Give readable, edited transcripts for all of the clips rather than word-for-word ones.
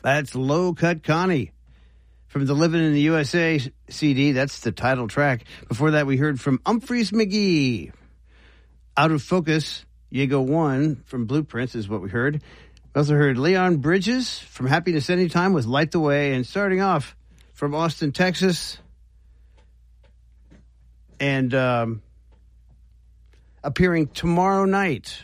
That's Low Cut Connie from the Living in the USA CD. That's the title track. Before that, we heard from Umphrey's McGee. Out of Focus, Yago 1 from Blueprints is what we heard. We also heard Leon Bridges from Happiness Anytime with Light the Way. And starting off from Austin, Texas, and appearing tonight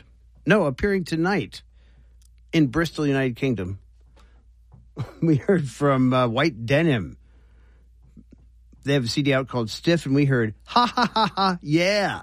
in Bristol, United Kingdom. We heard from White Denim. They have a CD out called Stiff, and we heard Ha Ha Ha Ha Yeah.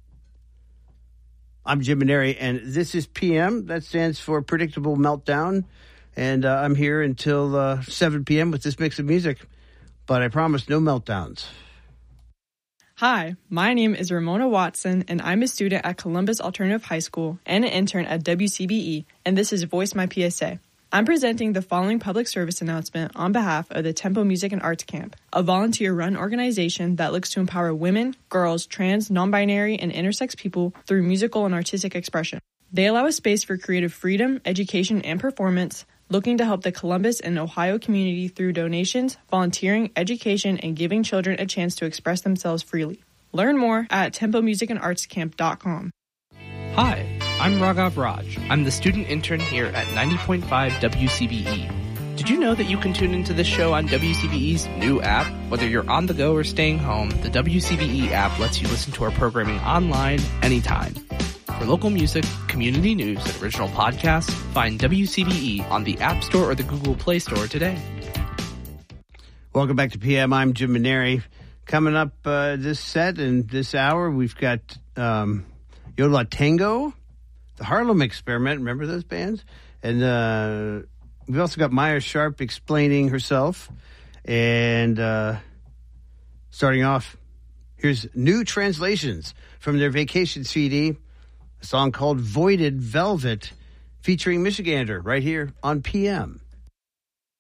I'm Jim Maneri, and this is PM. That stands for Predictable Meltdown, and I'm here until 7 p.m. with this mix of music, but I promise no meltdowns. Hi, my name is Ramona Watson, and I'm a student at Columbus Alternative High School and an intern at WCBE, and this is Voice My PSA. I'm presenting the following public service announcement on behalf of the Tempo Music and Arts Camp, a volunteer-run organization that looks to empower women, girls, trans, non-binary, and intersex people through musical and artistic expression. They allow a space for creative freedom, education, and performance, looking to help the Columbus and Ohio community through donations, volunteering, education, and giving children a chance to express themselves freely. Learn more at tempomusicandartscamp.com. Hi, I'm Raghav Raj. I'm the student intern here at 90.5 WCBE. Did you know that you can tune into this show on WCBE's new app? Whether you're on the go or staying home, the WCBE app lets you listen to our programming online anytime. For local music, community news, and original podcasts, find WCBE on the App Store or the Google Play Store today. Welcome back to PM. I'm Jim Maneri. Coming up this set and this hour, we've got Yo La Tengo, the Harlem Experiment. Remember those bands? And we've also got Maya Sharp explaining herself. And starting off, here's New Translations from their Vacation CD, a song called Voided Velvet, featuring Michigander, right here on PM.